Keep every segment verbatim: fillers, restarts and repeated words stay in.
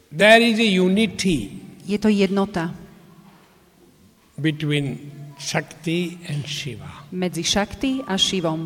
There is a unity. Je to jednota Between Shakti and Shiva. medzi Shakti a Šivom.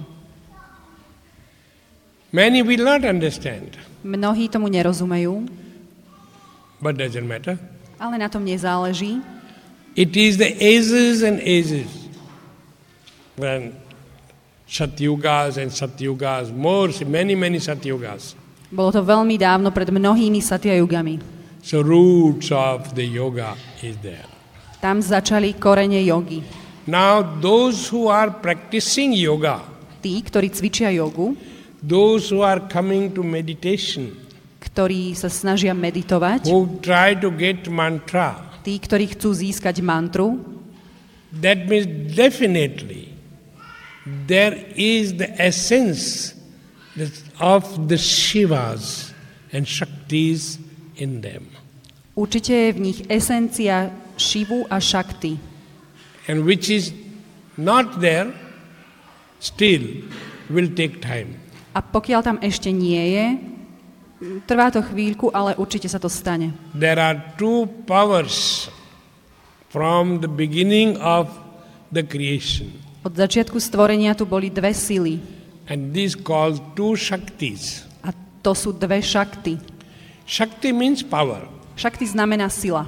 Many will not understand, Mnohí tomu nerozumejú, but doesn't matter. ale na tom nezáleží. It is the ages and ages when Satyugas and Satyugas, more, many, many Satyugas. Bolo to veľmi dávno pred mnohými satyajugami. So roots of the yoga is there. Tam začali korene jogy. Now those who are practicing yoga, Tí, ktorí cvičia jogu, those who are coming to meditation, ktorí sa snažia meditovať, who try to get mantra, tí, ktorí chcú získať mantru, that means definitely there is the essence of the Shivas and Shaktis in them. určite je v nich esencia Šivu a Šakty. And which is not there, still will take time. A pokiaľ tam ešte nie je, trvá to chvíľku, ale určite sa to stane. There are two powers from the beginning of the creation. Od začiatku stvorenia tu boli dve sily. And these called two Shaktis. A to sú dve Šakty. Shakti means power. Šakty znamená sila.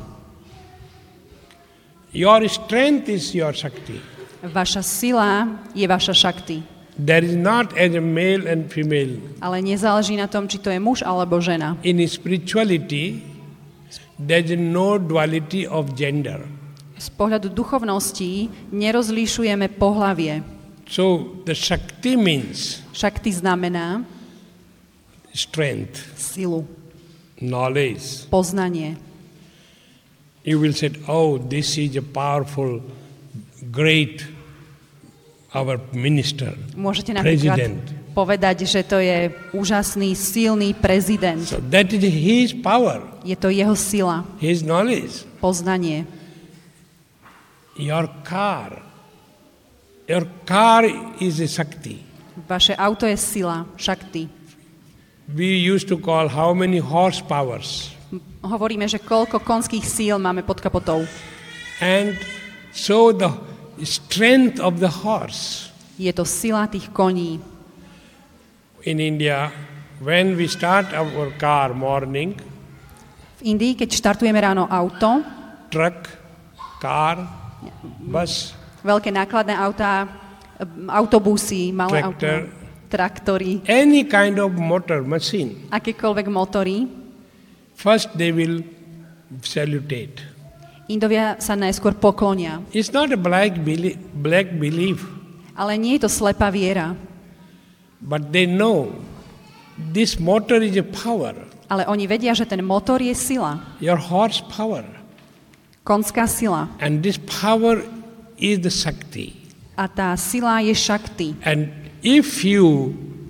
Your strength is your Shakti. Vaša sila je vaša Šakty. There is not as a male and female. Ale nezáleží na tom, či to je muž alebo žena. In spirituality, there is no duality of gender. Z pohľadu duchovnosti nerozlíšujeme pohlavie. So the Shakti means Šakty znamená strength, silu, knowledge. poznanie. You will say, oh, this is a powerful, great, our minister, Môžete napríklad president. povedať, že to je úžasný, silný prezident. So that is his power, Je to jeho sila, his knowledge. poznanie. Your car, your car is a Shakti. Vaše auto je sila, Šakty. We used to call how many horsepowers. Hovoríme, že koľko konských síl máme pod kapotou. And so the strength of the horse. Je to sila tých koní. In India, when we start our car morning, V Indii, keď štartujeme ráno auto, truck, car, bus, veľké nákladné autá, autobusy, malé Tractor. autá, traktory, any kind of motor machine, akékoľvek motory, first they will salutate. Indovia sa najskôr poklonia. It's not a black, belie- black belief, Ale nie je to slepá viera. but they know this motor is a power, Ale oni vedia, že ten motor je sila. your horsepower, Konská sila. and this power is the Shakti. A tá sila je Šakty. And if you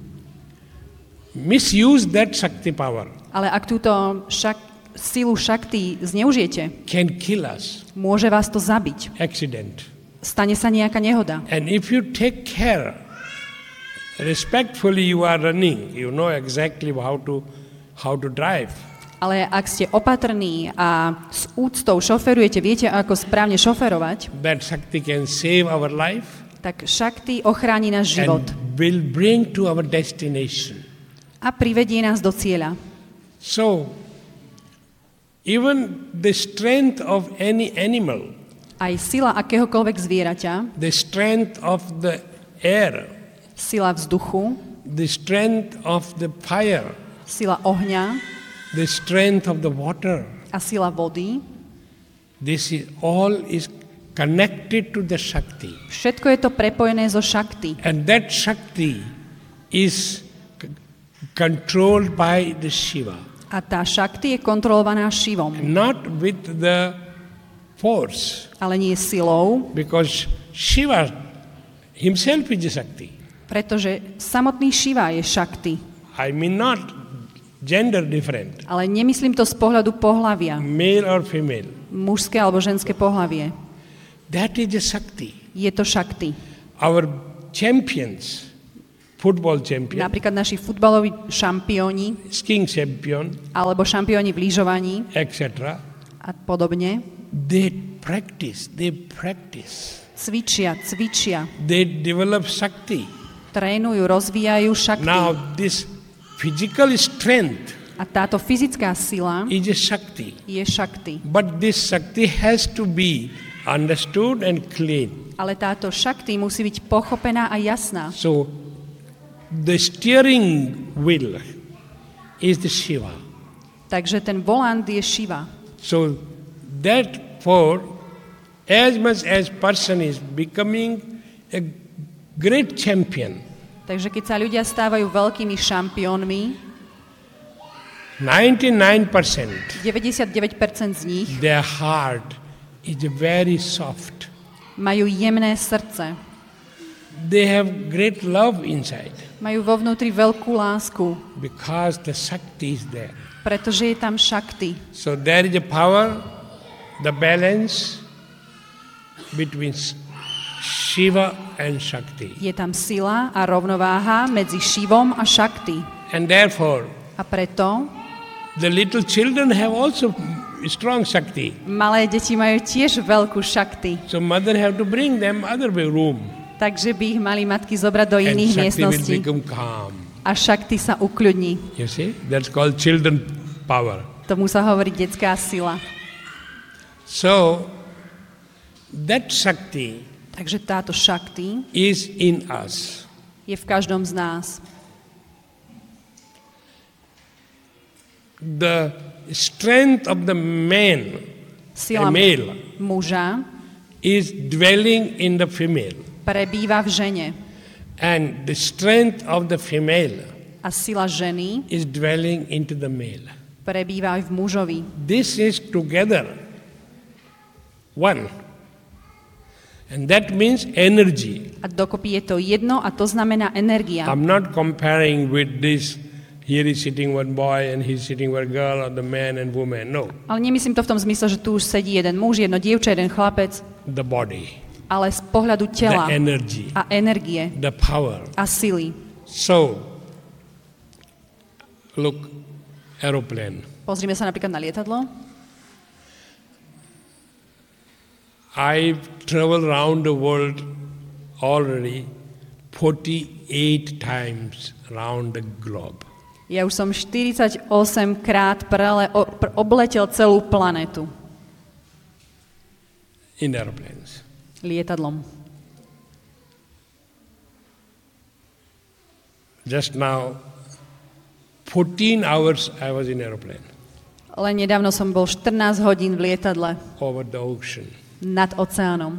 misuse that Shakti power, Ale ak túto šak, silu Šakty zneužijete, can kill us, môže vás to zabiť. accident. Stane sa nejaká nehoda. And if you take care, respectfully you are running, you know exactly how to how to drive. Ale ak ste opatrní a s úctou šoferujete, viete, ako správne šoferovať, That Shakti can save our life tak Šakty ochráni náš život and will bring to our destination. a privedie nás do cieľa. So, even the strength of any animal, Aj sila akéhokoľvek zvieraťa, the strength of the air, sila vzduchu, the strength of the fire, sila ohňa the strength of the water, a sila vody, this is all is connected to the Shakti. všetko je to prepojené so Šakty. And that Shakti is c- controlled by the Shiva. A tá Šakty je kontrolovaná Šivom, Not with the force, ale nie silou, because Shiva himself is a Shakti. pretože samotný Šiva je Šakty. I mean not gender different, Ale nemyslím to z pohľadu pohlavia, male or female. mužské alebo ženské pohlavie. That is a Shakti. Je to Šakty. Our champions, football champion, napríklad naši futbaloví šampióni, skiing champion, alebo šampióni v lyžovaní et cetera. a podobne, They practice, they practice. cvičia, cvičia, They develop Shakti. trénujú, rozvíjajú šakti. Now this physical strength A táto fyzická sila is a Shakti. je šakti. But this Shakti has to be understood and clean. Ale táto šakti musí byť pochopená a jasná. So the steering wheel is the Shiva. Takže ten volant je Šiva. So therefore, as much as person is becoming a great champion, Takže keď sa ľudia stávajú veľkými šampiónmi, ninety-nine percent deväťdesiatdeväť percent z nich their heart is very soft. majú jemné srdce. They have great love inside Majú vo vnútri veľkú lásku, because the Shakti is there. pretože je tam šakti. So there is a power, the balance between Shiva and Shakti. Je tam sila a rovnováha medzi Šivom a šakti. And therefore, A preto the little children have also strong Shakti. malé deti majú tiež veľkú šakti. So mother have to bring them other way room. Takže by ich mali matky zobrať do And iných Shakti will miestností. become calm. A šakti sa ukľudní. You see? That's called children power. Tomu sa hovorí detská sila. So that Shakti Takže táto šakti is in us. je v každom z nás. The strength of the man, a Sila male, muža is dwelling in the female. prebýva v žene And the strength of the female a sila ženy is dwelling into the male. prebýva aj v mužovi. This is together one. And that means energy. A dokopy je to jedno a to znamená energia. I'm not comparing with this, here is sitting one boy and he's sitting one girl, or the man and woman. No, Ale nemyslím to v tom zmysle, že tu už sedí jeden muž, jedno dievča, jeden chlapec, the body, ale z pohľadu the tela energy, a energie the power. a sily. So, look, aeroplane. Pozrime sa napríklad na lietadlo. I've traveled around the world already forty-eight times around the globe. Ja už som štyridsaťosem krát prele, o, pr, obletel celú planetu In aeroplanes. lietadlom. Just now, fourteen hours I was in aeroplane Len nedávno som bol štrnásť hodín v lietadle over the ocean. nad oceánom.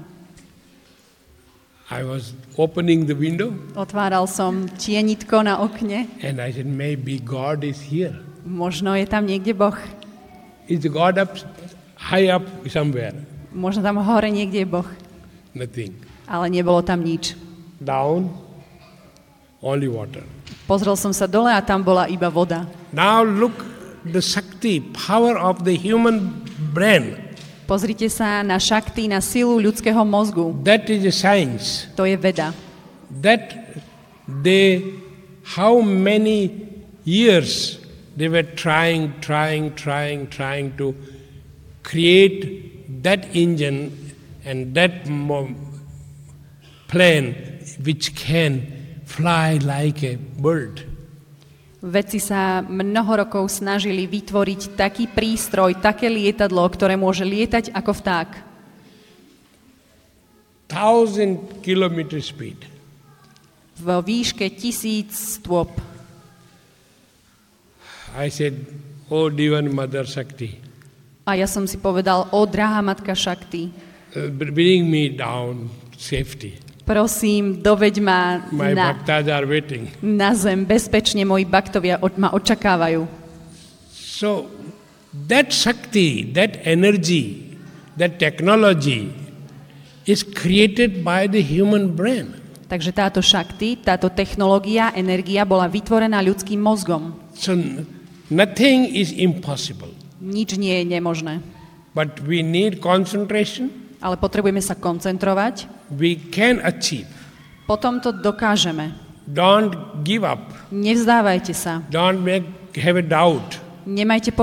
I was opening the window Otváral som tienitko na okne. and I said, maybe God is here. Možno je tam niekde Boh. Is God up, high up somewhere? Možno tam hore niekde je Boh. Nothing. Ale nebolo tam nič. Down, only water. Pozrel som sa dole a tam bola iba voda. Now look the Shakti, power of the human brain. Pozrite sa na šakti, na silu ľudského mozgu. That is a science. To je veda. That they, how many years they were trying, trying, trying, trying to create that engine and that mo- plane which can fly like a bird. Vedci sa mnoho rokov snažili vytvoriť taký prístroj, také lietadlo, ktoré môže lietať ako vták. Thousand kilometer speed. V výške tisíc stôp. I said, oh divine Mother Shakti, A ja som si povedal, o drahá matka Šakti, uh, bring me down safety. prosím, doveď ma My na, bhaktas are waiting. na zem, bezpečne moji baktovia od, ma očakávajú. So that Shakti, that energy, that technology is created by the human brain. Takže táto šakti, táto technológia, energia bola vytvorená ľudským mozgom. So nothing is impossible. Nič nie je nemožné. But we need concentration. Ale potrebujeme sa koncentrovať. We can achieve. Potom to dokážeme. Don't give up. Nevzdávajte sa. Don't make, have a doubt. Nemajte